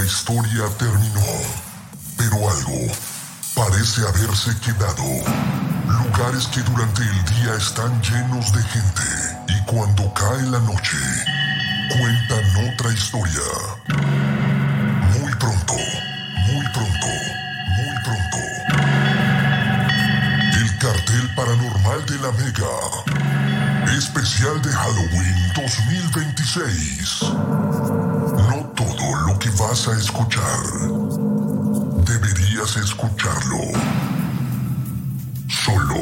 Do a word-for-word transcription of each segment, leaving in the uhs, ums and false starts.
historia terminó, pero algo parece haberse quedado. Lugares que durante el día están llenos de gente y cuando cae la noche, cuentan otra historia. Muy pronto, muy pronto, muy pronto. El cartel paranormal de la Mega. Especial de Halloween dos mil veintiséis. No todo lo que vas a escuchar deberías escucharlo solo.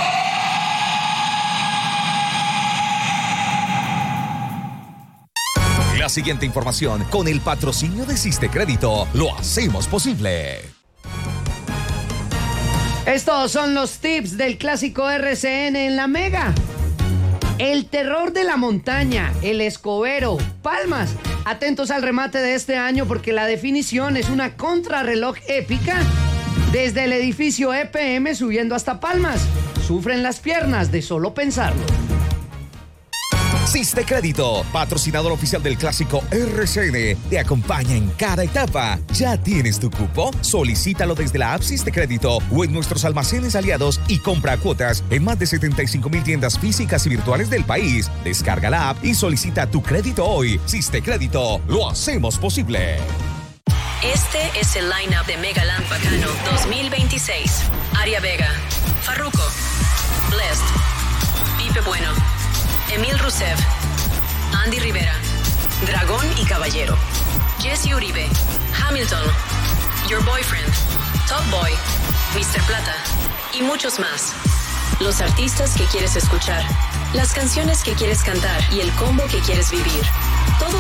La siguiente información con el patrocinio de Siste Crédito lo hacemos posible. Estos son los tips del clásico R C N en la Mega. El terror de la montaña, el Escobero, Palmas. Atentos al remate de este año porque la definición es una contrarreloj épica desde el edificio E P M subiendo hasta Palmas. Sufren las piernas de solo pensarlo. Siste Crédito, patrocinador oficial del clásico R C N, te acompaña en cada etapa. ¿Ya tienes tu cupo? Solicítalo desde la app Siste Crédito o en nuestros almacenes aliados y compra cuotas en más de setenta y cinco mil tiendas físicas y virtuales del país. Descarga la app y solicita tu crédito hoy. Siste Crédito, lo hacemos posible. Este es el line-up de Megaland Bacano dos mil veintiséis. Aria Vega, Farruko, Blessed, Pipe Bueno, Emil Rusev, Andy Rivera, Dragón y Caballero, Jesse Uribe, Hamilton, Your Boyfriend, Top Boy, mister Plata y muchos más. Los artistas que quieres escuchar, las canciones que quieres cantar y el combo que quieres vivir. Todo